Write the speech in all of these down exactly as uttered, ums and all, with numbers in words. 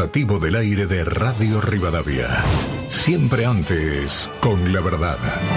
rotativo del aire de Radio Rivadavia. Siempre antes, con la verdad.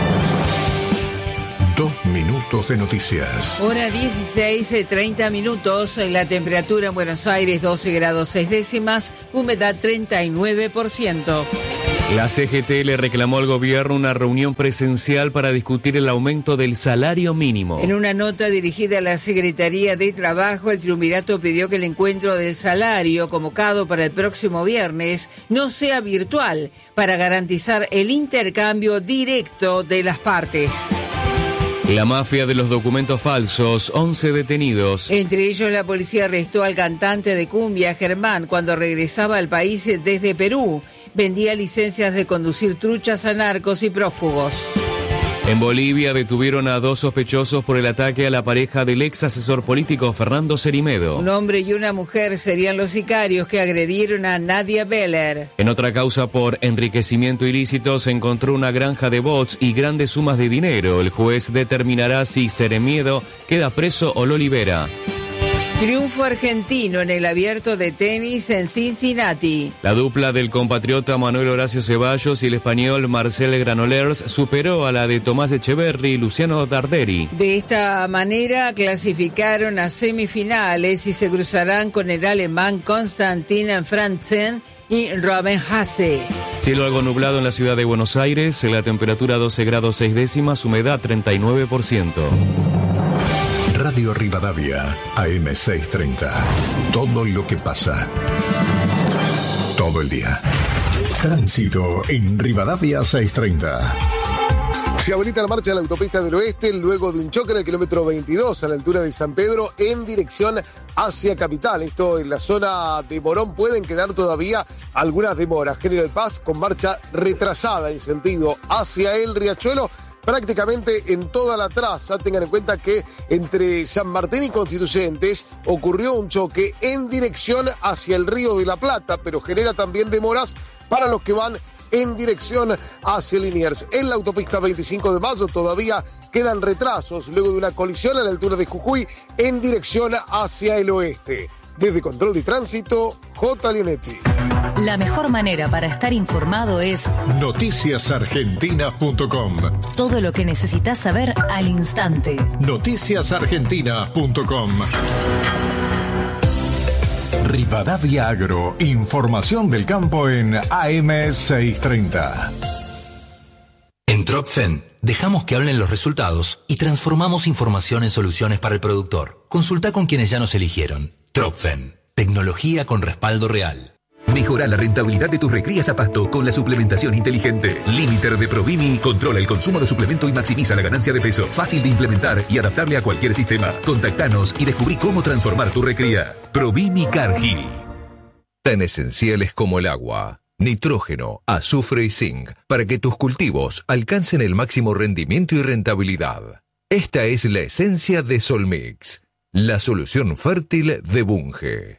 Dos minutos de noticias. Hora dieciséis, treinta minutos. La temperatura en Buenos Aires doce grados seis décimas. Humedad treinta y nueve por ciento. La C G T le reclamó al gobierno una reunión presencial para discutir el aumento del salario mínimo. En una nota dirigida a la Secretaría de Trabajo, el triunvirato pidió que el encuentro del salario, convocado para el próximo viernes, no sea virtual, para garantizar el intercambio directo de las partes. La mafia de los documentos falsos, once detenidos. Entre ellos, la policía arrestó al cantante de cumbia, Germán, cuando regresaba al país desde Perú. Vendía licencias de conducir truchas a narcos y prófugos. En Bolivia detuvieron a dos sospechosos por el ataque a la pareja del ex asesor político Fernando Cerimedo. Un hombre y una mujer serían los sicarios que agredieron a Nadia Beller. En otra causa por enriquecimiento ilícito se encontró una granja de bots y grandes sumas de dinero. El juez determinará si Cerimedo queda preso o lo libera. Triunfo argentino en el abierto de tenis en Cincinnati. La dupla del compatriota Manuel Horacio Ceballos y el español Marcel Granollers superó a la de Tomás Echeverry y Luciano Darderi. De esta manera clasificaron a semifinales y se cruzarán con el alemán Konstantin Franzen y Robin Haase. Cielo algo nublado en la ciudad de Buenos Aires, la temperatura doce grados seis décimas, humedad treinta y nueve por ciento. Radio Rivadavia, A M seiscientos treinta. Todo lo que pasa. Todo el día. Tránsito en Rivadavia seiscientos treinta. Se habilita la marcha de la autopista del oeste luego de un choque en el kilómetro veintidós a la altura de San Pedro en dirección hacia Capital. Esto en la zona de Morón pueden quedar todavía algunas demoras. General Paz con marcha retrasada en sentido hacia el Riachuelo. Prácticamente en toda la traza. Tengan en cuenta que entre San Martín y Constituyentes ocurrió un choque en dirección hacia el Río de la Plata, pero genera también demoras para los que van en dirección hacia Liniers. En la autopista veinticinco de mayo todavía quedan retrasos luego de una colisión a la altura de Jujuy en dirección hacia el oeste. Desde Control de Tránsito, J. Leonetti. La mejor manera para estar informado es noticias argentinas punto com. Todo lo que necesitas saber al instante. noticias argentinas punto com. Rivadavia Agro, información del campo en A M seiscientos treinta. En Tropfen dejamos que hablen los resultados y transformamos información en soluciones para el productor. Consulta con quienes ya nos eligieron. Tropfen, tecnología con respaldo real. Mejora la rentabilidad de tus recrías a pasto con la suplementación inteligente. Limiter de Provimi controla el consumo de suplemento y maximiza la ganancia de peso. Fácil de implementar y adaptable a cualquier sistema. Contactanos y descubrí cómo transformar tu recría. Provimi Cargill. Tan esenciales como el agua, nitrógeno, azufre y zinc para que tus cultivos alcancen el máximo rendimiento y rentabilidad. Esta es la esencia de Solmix, la solución fértil de Bunge.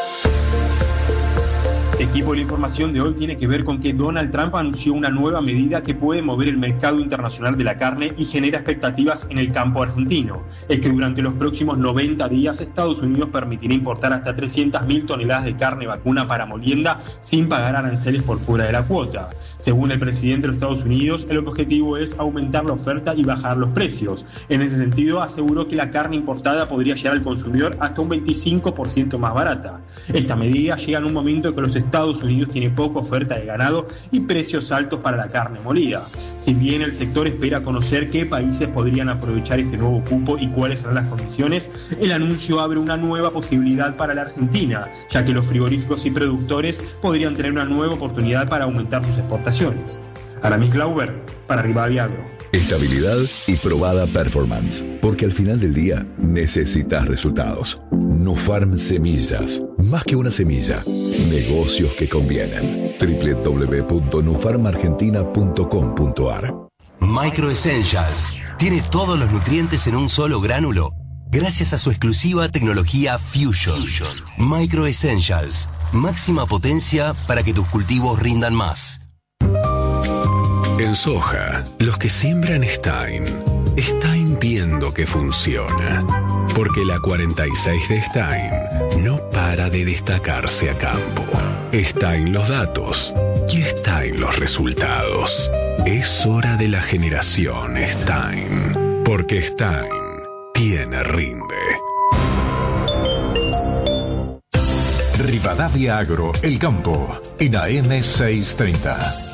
Equipo, la información de hoy tiene que ver con que Donald Trump anunció una nueva medida que puede mover el mercado internacional de la carne y genera expectativas en el campo argentino. Es que durante los próximos noventa días Estados Unidos permitirá importar hasta trescientas mil toneladas de carne vacuna para molienda sin pagar aranceles por fuera de la cuota. Según el presidente de los Estados Unidos, el objetivo es aumentar la oferta y bajar los precios. En ese sentido, aseguró que la carne importada podría llegar al consumidor hasta un veinticinco por ciento más barata. Esta medida llega en un momento en que los Estados Unidos tiene poca oferta de ganado y precios altos para la carne molida. Si bien el sector espera conocer qué países podrían aprovechar este nuevo cupo y cuáles serán las condiciones, el anuncio abre una nueva posibilidad para la Argentina, ya que los frigoríficos y productores podrían tener una nueva oportunidad para aumentar sus exportaciones. Aramis Glauber, para Rivadavia Agro. Estabilidad y probada performance, porque al final del día necesitas resultados. Nufarm Semillas, más que una semilla, negocios que convienen. doble u doble u doble u punto nufarm argentina punto com punto a r. Micro Essentials tiene todos los nutrientes en un solo gránulo gracias a su exclusiva tecnología Fusion. Fusion. Micro Essentials, máxima potencia para que tus cultivos rindan más. En soja, los que siembran Stein, Stein viendo que funciona. Porque la cuarenta y seis de Stein no para de destacarse a campo. Está en los datos y está en los resultados. Es hora de la generación Stein. Porque Stein tiene rinde. Rivadavia Agro, El Campo, en A M seiscientos treinta.